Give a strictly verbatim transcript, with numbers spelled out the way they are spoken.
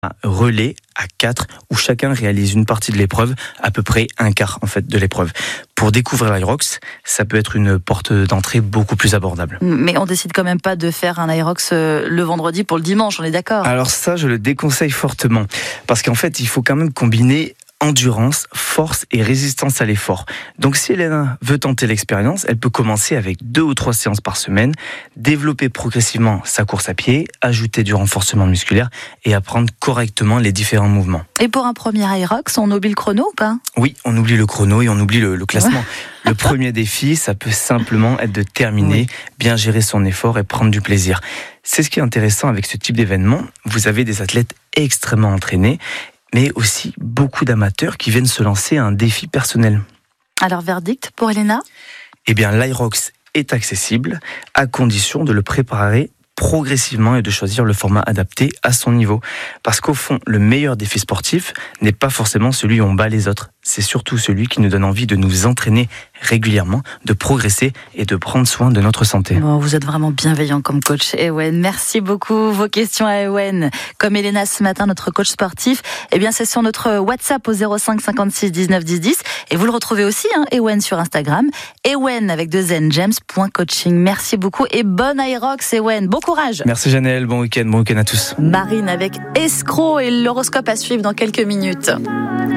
relais à quatre où chacun réalise une partie de l'épreuve, à peu près un quart en fait de l'épreuve. Pour découvrir l'Aerox, ça peut être une porte d'entrée beaucoup plus abordable. Mais on décide quand même pas de faire un Aerox le vendredi pour le dimanche, on est d'accord ? Alors ça, je le déconseille fortement parce qu'en fait, il faut quand même combiner endurance, force et résistance à l'effort. Donc si Elena veut tenter l'expérience, elle peut commencer avec deux ou trois séances par semaine, développer progressivement sa course à pied, ajouter du renforcement musculaire et apprendre correctement les différents mouvements. Et pour un premier Aerox, on oublie le chrono ou pas ? Oui, on oublie le chrono et on oublie le, le classement. Le premier défi, ça peut simplement être de terminer, oui. bien gérer son effort et prendre du plaisir. C'est ce qui est intéressant avec ce type d'événement. Vous avez des athlètes extrêmement entraînés, mais aussi beaucoup d'amateurs qui viennent se lancer à un défi personnel. Alors, verdict pour Elena ? Eh bien, l'Aerox est accessible à condition de le préparer progressivement et de choisir le format adapté à son niveau. Parce qu'au fond, le meilleur défi sportif n'est pas forcément celui où on bat les autres. C'est surtout celui qui nous donne envie de nous entraîner régulièrement, de progresser et de prendre soin de notre santé. Bon, vous êtes vraiment bienveillant comme coach, Ewen. Merci beaucoup. Vos questions à Ewen, comme Elena ce matin, notre coach sportif, eh bien c'est sur notre WhatsApp au zéro cinq cinquante-six dix-neuf dix dix. Et vous le retrouvez aussi, hein, Ewen sur Instagram. Ewen avec deux N, james point coaching. Merci beaucoup et bonne Aerox, Ewen. Bon courage. Merci Janelle, bon week-end, bon week-end à tous. Marine avec Escroc et l'horoscope à suivre dans quelques minutes.